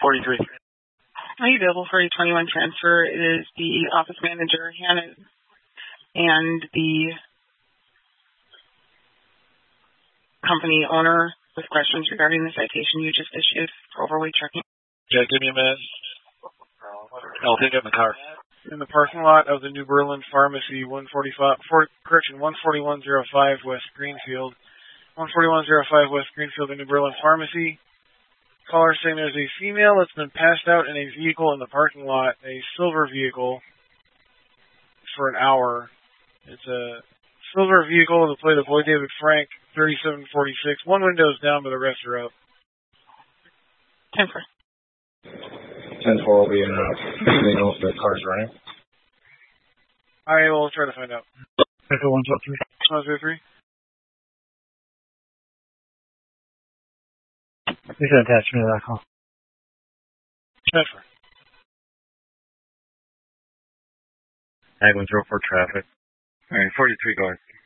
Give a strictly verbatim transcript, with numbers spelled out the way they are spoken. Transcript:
forty-three. Are you available for a twenty-one transfer? It is the office manager, Hannah, and the company owner with questions regarding the citation you just issued for overweight trucking. Yeah, give me a minute. I'll take it in the car. In the parking lot of the New Berlin Pharmacy, one forty-five, for, correction, one forty-one oh five West Greenfield. one forty-one oh five West Greenfield, the New Berlin Pharmacy. Caller saying there's a female that's been passed out in a vehicle in the parking lot, a silver vehicle, for an hour. It's a silver vehicle with the plate of Lloyd David Frank, thirty-seven forty-six. One window's down, but the rest are up. ten four. ten four will be in uh, they know if the car's running. I will try to find out. Echo one two three. one two three. Please attach me to that call. Transfer. Ag one zero four traffic. Alright, forty-three guard.